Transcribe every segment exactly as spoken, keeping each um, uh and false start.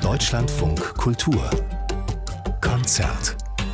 Deutschlandfunk Kultur Konzert.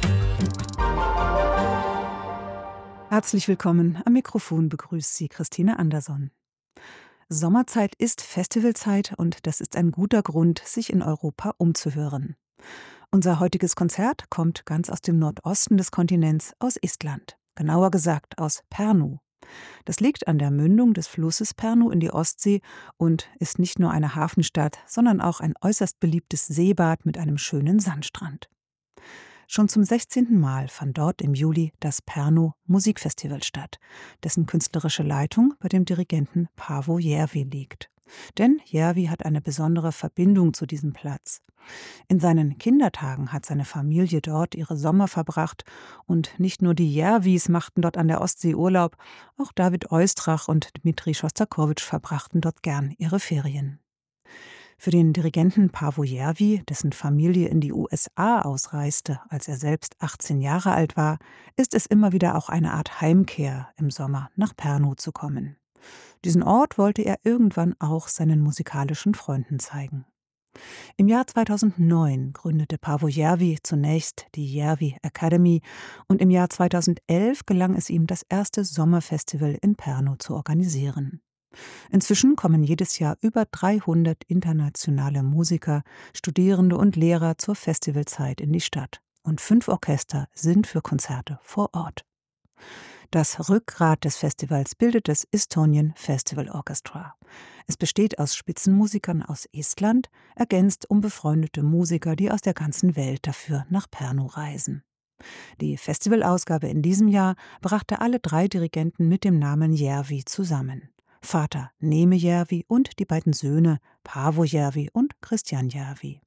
Herzlich willkommen. Am Mikrofon begrüßt Sie Christine Anderson. Sommerzeit ist Festivalzeit und das ist ein guter Grund, sich in Europa umzuhören. Unser heutiges Konzert kommt ganz aus dem Nordosten des Kontinents, aus Estland. Genauer gesagt aus Pärnu. Das liegt an der Mündung des Flusses Pärnu in die Ostsee und ist nicht nur eine Hafenstadt, sondern auch ein äußerst beliebtes Seebad mit einem schönen Sandstrand. Schon zum sechzehnten Mal fand dort im Juli das Pärnu Musikfestival statt, dessen künstlerische Leitung bei dem Dirigenten Paavo Järvi liegt. Denn Järvi hat eine besondere Verbindung zu diesem Platz. In seinen Kindertagen hat seine Familie dort ihre Sommer verbracht und nicht nur die Järvis machten dort an der Ostsee Urlaub, auch David Oistrakh und Dmitri Schostakowitsch verbrachten dort gern ihre Ferien. Für den Dirigenten Paavo Järvi, dessen Familie in die U S A ausreiste, als er selbst achtzehn Jahre alt war, ist es immer wieder auch eine Art Heimkehr, im Sommer nach Pärnu zu kommen. Diesen Ort wollte er irgendwann auch seinen musikalischen Freunden zeigen. Im Jahr zweitausendneun gründete Paavo Järvi zunächst die Järvi Academy und im Jahr zweitausendelf gelang es ihm, das erste Sommerfestival in Pärnu zu organisieren. Inzwischen kommen jedes Jahr über dreihundert internationale Musiker, Studierende und Lehrer zur Festivalzeit in die Stadt. Und fünf Orchester sind für Konzerte vor Ort. Das Rückgrat des Festivals bildet das Estonian Festival Orchestra. Es besteht aus Spitzenmusikern aus Estland, ergänzt um befreundete Musiker, die aus der ganzen Welt dafür nach Pärnu reisen. Die Festivalausgabe in diesem Jahr brachte alle drei Dirigenten mit dem Namen Järvi zusammen. Vater Neeme Järvi und die beiden Söhne Paavo Järvi und Kristian Järvi.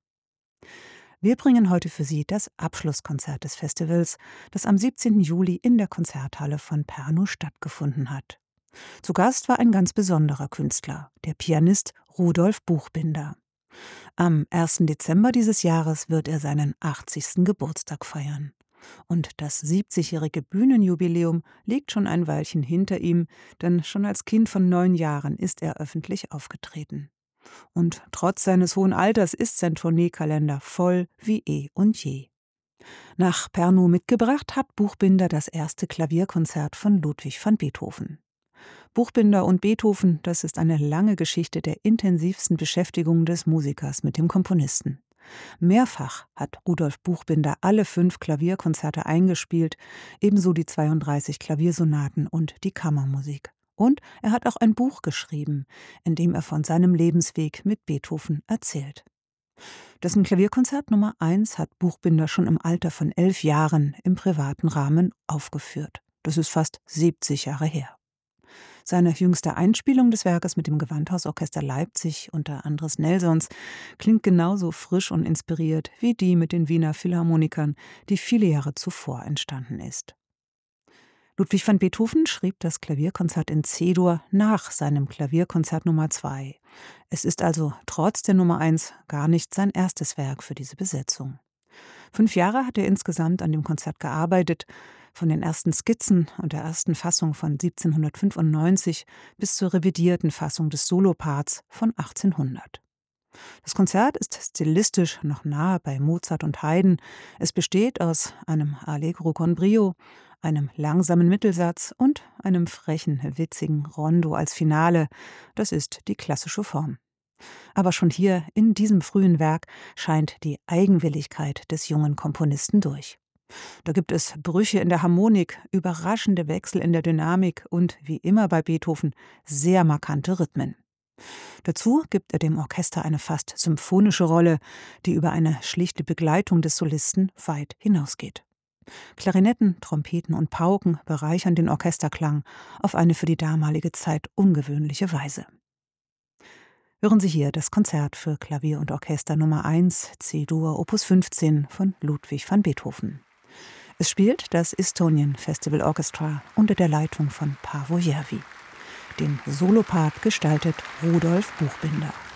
Wir bringen heute für Sie das Abschlusskonzert des Festivals, das am siebzehnten Juli in der Konzerthalle von Pärnu stattgefunden hat. Zu Gast war ein ganz besonderer Künstler, der Pianist Rudolf Buchbinder. Am ersten Dezember dieses Jahres wird er seinen achtzigsten Geburtstag feiern. Und das siebzigjährige Bühnenjubiläum liegt schon ein Weilchen hinter ihm, denn schon als Kind von neun Jahren ist er öffentlich aufgetreten. Und trotz seines hohen Alters ist sein Tourneekalender voll wie eh und je. Nach Pärnu mitgebracht hat Buchbinder das erste Klavierkonzert von Ludwig van Beethoven. Buchbinder und Beethoven, das ist eine lange Geschichte der intensivsten Beschäftigung des Musikers mit dem Komponisten. Mehrfach hat Rudolf Buchbinder alle fünf Klavierkonzerte eingespielt, ebenso die zweiunddreißig Klaviersonaten und die Kammermusik. Und er hat auch ein Buch geschrieben, in dem er von seinem Lebensweg mit Beethoven erzählt. Dessen Klavierkonzert Nummer eins hat Buchbinder schon im Alter von elf Jahren im privaten Rahmen aufgeführt. Das ist fast siebzig Jahre her. Seine jüngste Einspielung des Werkes mit dem Gewandhausorchester Leipzig unter Andres Nelsons klingt genauso frisch und inspiriert wie die mit den Wiener Philharmonikern, die viele Jahre zuvor entstanden ist. Ludwig van Beethoven schrieb das Klavierkonzert in C-Dur nach seinem Klavierkonzert Nummer zwei. Es ist also trotz der Nummer eins gar nicht sein erstes Werk für diese Besetzung. Fünf Jahre hat er insgesamt an dem Konzert gearbeitet, von den ersten Skizzen und der ersten Fassung von siebzehnhundertfünfundneunzig bis zur revidierten Fassung des Soloparts von achtzehnhundert. Das Konzert ist stilistisch noch nahe bei Mozart und Haydn. Es besteht aus einem Allegro con brio, einem langsamen Mittelsatz und einem frechen, witzigen Rondo als Finale. Das ist die klassische Form. Aber schon hier, in diesem frühen Werk, scheint die Eigenwilligkeit des jungen Komponisten durch. Da gibt es Brüche in der Harmonik, überraschende Wechsel in der Dynamik und, wie immer bei Beethoven, sehr markante Rhythmen. Dazu gibt er dem Orchester eine fast symphonische Rolle, die über eine schlichte Begleitung des Solisten weit hinausgeht. Klarinetten, Trompeten und Pauken bereichern den Orchesterklang auf eine für die damalige Zeit ungewöhnliche Weise. Hören Sie hier das Konzert für Klavier und Orchester Nummer eins, C-Dur Opus fünfzehn von Ludwig van Beethoven. Es spielt das Estonian Festival Orchestra unter der Leitung von Paavo Järvi. Den Solopart gestaltet Rudolf Buchbinder.